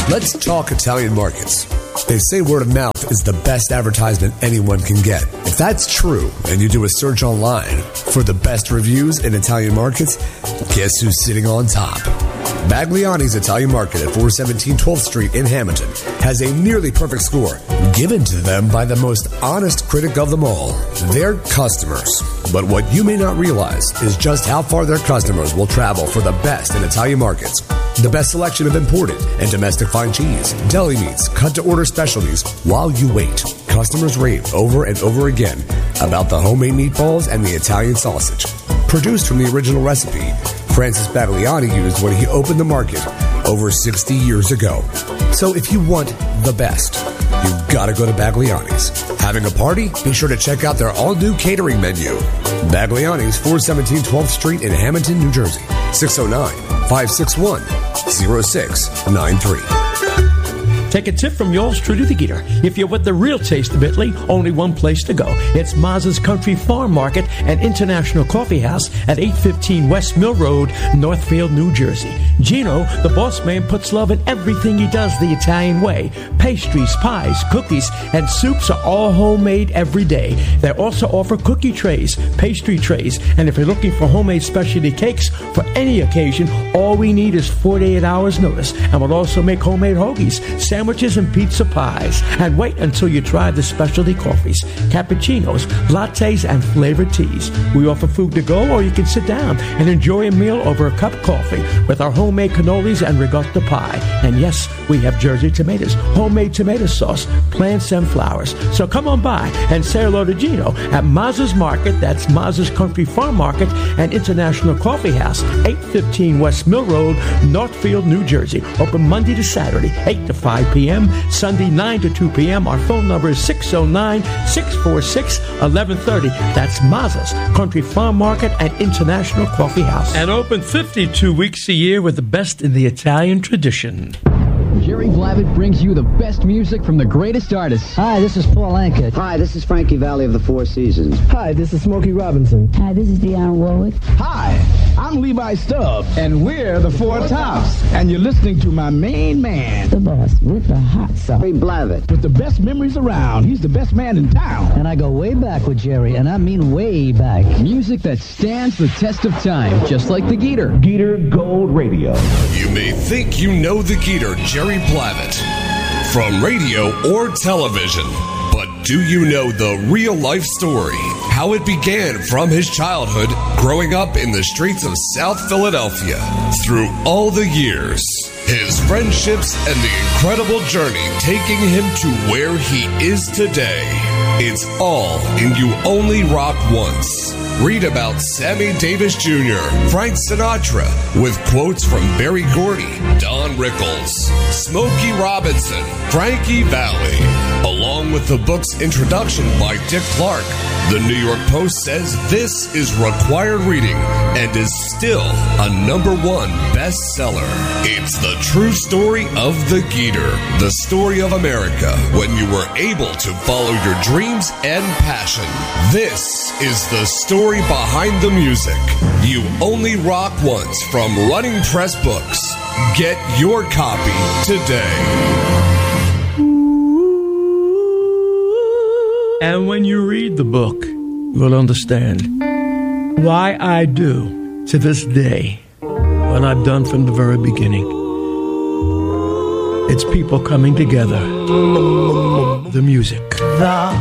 Let's talk Italian markets. They say word of mouth is the best advertisement anyone can get. If that's true, and you do a search online for the best reviews in Italian markets, guess who's sitting on top? Bagliani's Italian Market at 417 12th Street in Hamilton has a nearly perfect score given to them by the most honest critic of them all, their customers. But what you may not realize is just how far their customers will travel for the best in Italian markets. The best selection of imported and domestic fine cheese, deli meats, cut-to-order specialties. While you wait, customers rave over and over again about the homemade meatballs and the Italian sausage. Produced from the original recipe Francis Bagliani used when he opened the market over 60 years ago. So if you want the best, you've got to go to Bagliani's. Having a party? Be sure to check out their all-new catering menu. Bagliani's, 417 12th Street in Hamilton, New Jersey. 609-561-0693. Take a tip from yours truly, the Geeter. If you want the real taste of Italy, only one place to go. It's Mazza's Country Farm Market and International Coffee House at 815 West Mill Road, Northfield, New Jersey. Gino, the boss man, puts love in everything he does the Italian way. Pastries, pies, cookies, and soups are all homemade every day. They also offer cookie trays, pastry trays, and if you're looking for homemade specialty cakes for any occasion, all we need is 48 hours notice. And we'll also make homemade hoagies, sandwiches, and pizza pies. And wait until you try the specialty coffees, cappuccinos, lattes, and flavored teas. We offer food to go, or you can sit down and enjoy a meal over a cup of coffee with our homemade cannolis and ricotta pie. And yes, we have Jersey tomatoes, homemade tomato sauce, plants, and flowers. So come on by and say hello to Gino at Mazza's Market. That's Mazza's Country Farm Market and International Coffee House, 815 West Mill Road, Northfield, New Jersey. Open Monday to Saturday, 8 to 5 p.m., Sunday 9 to 2 p.m. Our phone number is 609-646-1130. That's Mazza's Country Farm Market and International Coffee House. And open 52 weeks a year with the best in the Italian tradition. Jerry Blavitt brings you the best music from the greatest artists. Hi, this is Paul Anka. Hi, this is Frankie Valli of the Four Seasons. Hi, this is Smokey Robinson. Hi, this is Dionne Warwick. Hi, I'm Levi Stubb, and we're the Four Tops. And you're listening to my main man, the boss with the hot sauce, Jerry Blavitt. With the best memories around. He's the best man in town. And I go way back with Jerry, and I mean way back. Music that stands the test of time, just like the Geeter. Geeter Gold Radio. You may think you know the Geeter, Jerry Blavitt, from radio or television. But do you know the real-life story? How it began from his childhood, growing up in the streets of South Philadelphia, through all the years, his friendships, and the incredible journey taking him to where he is today. It's all in You Only Rock Once. Read about Sammy Davis Jr., Frank Sinatra, with quotes from Berry Gordy, Don Rickles, Smokey Robinson, Frankie Valli, along with the book's introduction by Dick Clark. The New York Post says this is required reading and is still a #1 bestseller. It's the true story of the Geeter, the story of America when you were able to follow your dreams and passion. This is the story behind the music. You Only Rock Once from Running Press Books. Get your copy today. And when you read the book, you'll understand why I do to this day what I've done from the very beginning. It's people coming together. The music. The